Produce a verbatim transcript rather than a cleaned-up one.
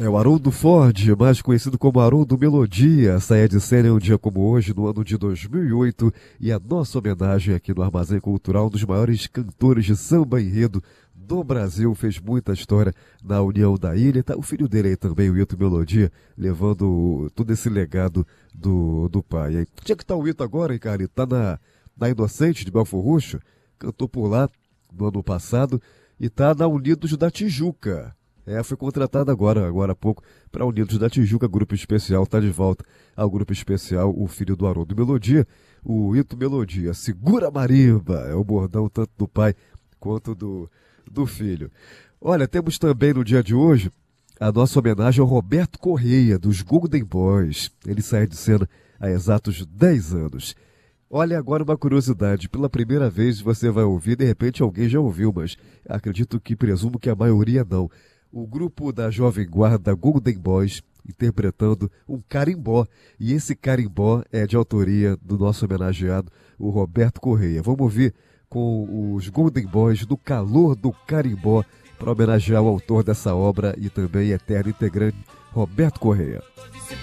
É o Haroldo Ford, mais conhecido como Haroldo Melodia, saia de cena em um dia como hoje, no ano de dois mil e oito, e a nossa homenagem aqui no Armazém Cultural, um dos maiores cantores de samba enredo do Brasil, fez muita história na União da Ilha. Tá o filho dele aí também, o Ito Melodia, levando todo esse legado do, do pai. Aí, onde é que tá o Ito agora, hein, cara? Ele tá na, na Inocente de Belfor Roxo, cantou por lá no ano passado, e tá na Unidos da Tijuca. É, foi contratado agora, agora há pouco, para Unidos da Tijuca, grupo especial, tá de volta ao grupo especial, o filho do Haroldo Melodia, o Ito Melodia. Segura a marimba, é o bordão tanto do pai quanto do, do filho. Olha, temos também no dia de hoje a nossa homenagem ao Roberto Correia, dos Golden Boys. Ele sai de cena há exatos dez anos. Olha agora uma curiosidade, pela primeira vez você vai ouvir, de repente alguém já ouviu, mas acredito que, presumo que a maioria não. O grupo da Jovem Guarda Golden Boys interpretando um carimbó. E esse carimbó é de autoria do nosso homenageado, o Roberto Correia. Vamos ouvir com os Golden Boys no calor do carimbó para homenagear o autor dessa obra e também eterno integrante, Roberto Correia.